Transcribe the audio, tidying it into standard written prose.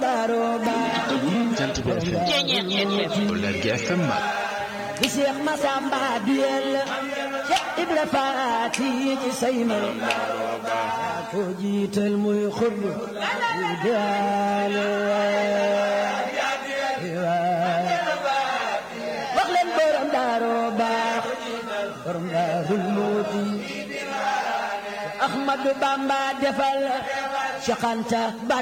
Jant bi FM Lergui FM di Cheikh Massamba Duyel Cheikh Ibra Faati ci sayma ko jiital muy xub daale wax leen borom daaro baax borom daarul mooti Ahmadu Bamba defal Cheikh Anta